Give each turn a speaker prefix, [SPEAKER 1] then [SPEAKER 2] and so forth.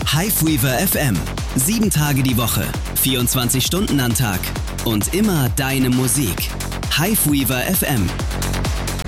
[SPEAKER 1] Hiveweaver FM. 7 Tage die Woche, 24 Stunden am Tag und immer deine Musik. Hiveweaver FM.